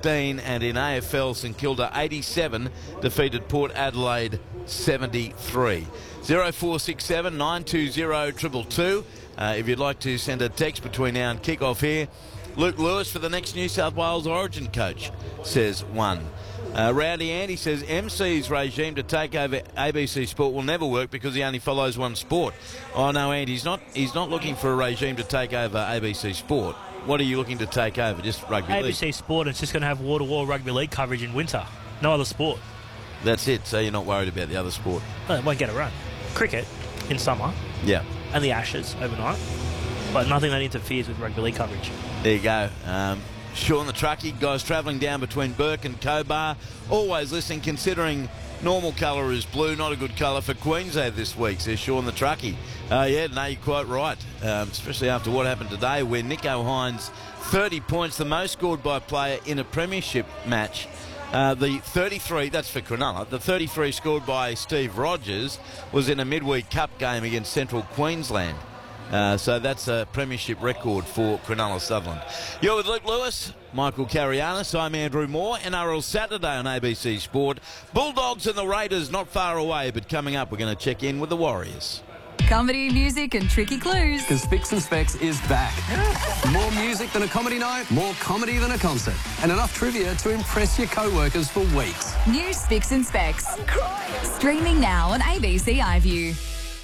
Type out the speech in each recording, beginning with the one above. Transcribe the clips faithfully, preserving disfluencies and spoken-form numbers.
fifteen, and in A F L, St Kilda eighty-seven defeated Port Adelaide seventy-three. zero four six seven nine two zero two two two. Uh, if you'd like to send a text between now and kick-off here. Luke Lewis for the next New South Wales Origin coach, says one. Uh, Rowdy Andy says M C's regime to take over A B C Sport will never work because he only follows one sport. Oh no, Andy, he's not, he's not looking for a regime to take over A B C Sport. What are you looking to take over? Just rugby league? A B C Sport is just going to have wall-to-wall rugby league coverage in winter. No other sport. That's it, so you're not worried about the other sport? No, it won't get a run. Cricket in summer. Yeah. And the Ashes overnight. But nothing that interferes with rugby league coverage. There you go. Um, Sean the Truckie, guys travelling down between Burke and Cobar. Always listening, considering normal colour is blue, not a good colour for Queensland this week, says Sean the Truckie. Uh, yeah, no, you're quite right, um, especially after what happened today where Nico Hines, thirty points, the most scored by a player in a premiership match. Uh, the thirty-three, that's for Cronulla, the thirty-three scored by Steve Rogers was in a midweek cup game against Central Queensland. Uh, so that's a premiership record for Cronulla Sutherland. You're with Luke Lewis, Michael Carianis, I'm Andrew Moore. N R L Saturday on A B C Sport. Bulldogs and the Raiders not far away, but coming up we're going to check in with the Warriors. Comedy, music and tricky clues. Because Spicks and Specs is back. More music than a comedy night, more comedy than a concert, and enough trivia to impress your co-workers for weeks. New Spicks and Specs. I'm crying. Streaming now on A B C iView.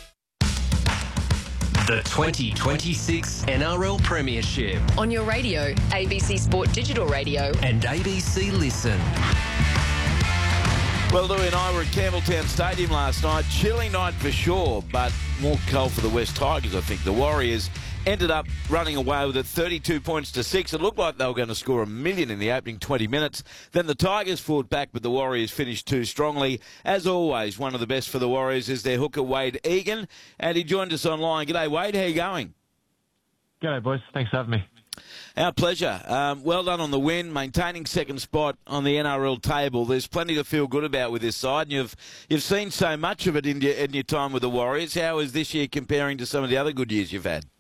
The twenty twenty-six N R L Premiership. On your radio, A B C Sport Digital Radio. And A B C Listen. Well, Louis and I were at Campbelltown Stadium last night. Chilly night for sure, but more cold for the West Tigers, I think. The Warriors ended up running away with it, thirty-two points to six. It looked like they were going to score a million in the opening twenty minutes. Then the Tigers fought back, but the Warriors finished too strongly. As always, one of the best for the Warriors is their hooker, Wade Egan, and he joined us online. G'day, Wade. How you going? G'day, boys. Thanks for having me. Our pleasure. Um, well done on the win, maintaining second spot on the N R L table. There's plenty to feel good about with this side, and you've you've seen so much of it in your, in your time with the Warriors. How is this year comparing to some of the other good years you've had?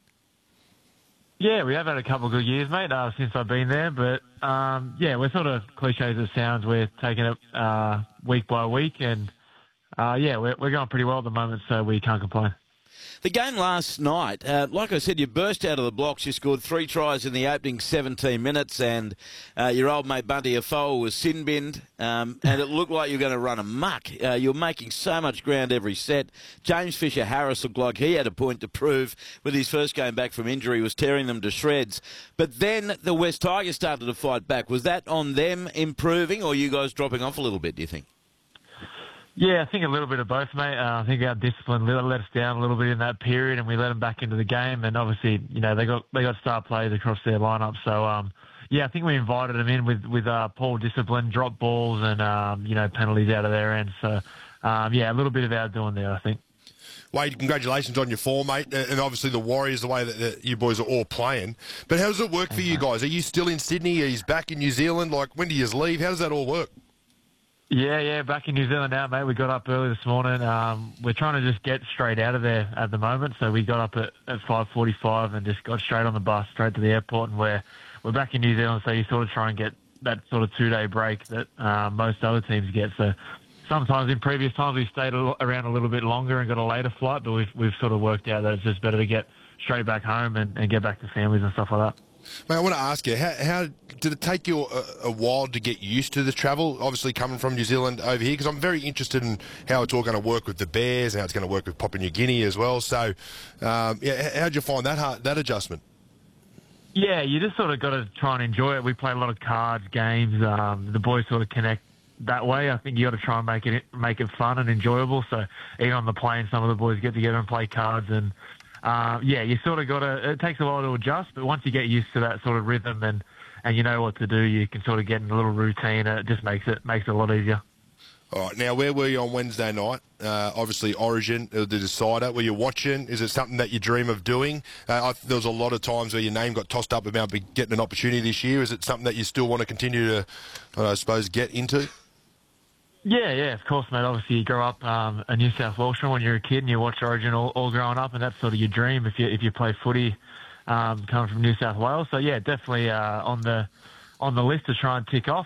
Yeah, we have had a couple of good years, mate, uh, since I've been there. But, um, yeah, we're sort of cliche as it sounds. We're taking it uh, week by week, and, uh, yeah, we're, we're going pretty well at the moment, so we can't complain. The game last night, uh, like I said, you burst out of the blocks. You scored three tries in the opening seventeen minutes, and uh, your old mate Bunty Afoa was sin-binned, um, and it looked like you were going to run amok. Uh, you were making so much ground every set. James Fisher-Harris looked like he had a point to prove with his first game back from injury. He was tearing them to shreds. But then the West Tigers started to fight back. Was that on them improving, or you guys dropping off a little bit, do you think? Yeah, I think a little bit of both, mate. Uh, I think our discipline let, let us down a little bit in that period, and we let them back into the game. And obviously, you know, they got they got star players across their lineup. So, um, yeah, I think we invited them in with with uh, poor discipline, drop balls, and um, you know, penalties out of their end. So, um, yeah, a little bit of our doing there, I think. Wade, congratulations on your form, mate, and obviously the Warriors, the way that, that you boys are all playing. But how does it work for you guys? Are you still in Sydney? Are you back in New Zealand? Like, when do you leave? How does that all work? Yeah, yeah, back in New Zealand now, mate. We got up early this morning. Um, we're trying to just get straight out of there at the moment. So we got up at, at five forty-five and just got straight on the bus, straight to the airport, and we're, we're back in New Zealand. So you sort of try and get that sort of two-day break that uh, most other teams get. So sometimes in previous times we stayed around a little bit longer and got a later flight, but we've, we've sort of worked out that it's just better to get straight back home and, and get back to families and stuff like that. Mate, I want to ask you, how, how did it take you a, a while to get used to the travel, obviously coming from New Zealand over here? Because I'm very interested in how it's all going to work with the Bears and how it's going to work with Papua New Guinea as well. So, um, yeah, how did you find that hard, that adjustment? Yeah, you just sort of got to try and enjoy it. We play a lot of cards, games. Um, the boys sort of connect that way. I think you got to try and make it make it fun and enjoyable. So even on the plane, some of the boys get together and play cards and. Uh, yeah, you sort of got to, it takes a while to adjust, but once you get used to that sort of rhythm and, and you know what to do, you can sort of get in a little routine and it just makes it makes it a lot easier. All right, now where were you on Wednesday night? Uh, obviously Origin, the decider. Were you watching? Is it something that you dream of doing? Uh, I, there was a lot of times where your name got tossed up about getting an opportunity this year. Is it something that you still want to continue to, uh, I suppose, get into? Yeah, yeah, of course, mate. Obviously, you grow up um, a New South Welsher when you're a kid, and you watch Origin all, all growing up, and that's sort of your dream if you if you play footy um, coming from New South Wales. So yeah, definitely uh, on the on the list to try and tick off.